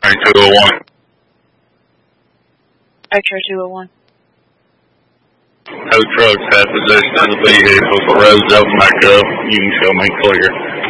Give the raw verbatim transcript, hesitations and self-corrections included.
two oh one. X-ray two oh one. Tow trucks have possession of the vehicle. If the road's open back up, you can show me clear.